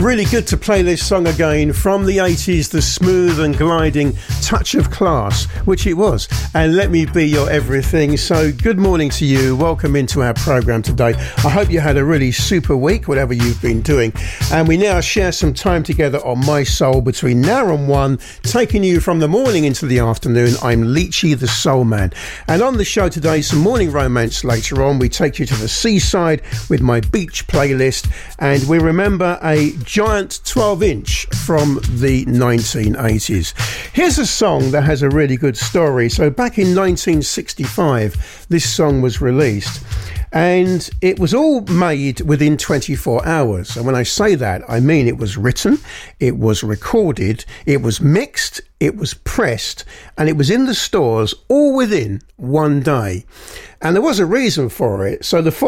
Really good to play this song again from the 80s, the smooth and gliding Touch of Class, which it was, and Let Me Be Your Everything. So good morning to you, welcome into our programme today. I hope you had a really super week, whatever you've been doing, and we now share some time together on My Soul between now and 1, taking you from the morning into the afternoon. I'm Leachy the Soul Man, and on the show today, some morning romance later on. We take you to the seaside with my beach playlist, and we remember a giant 12-inch from the 1980s. Here's a song that has a really good story. So back in 1965, this song was released, and it was all made within 24 hours. And when I say that, I mean it was written, it was recorded, it was mixed, it was pressed, and it was in the stores all within one day. And there was a reason for it. So the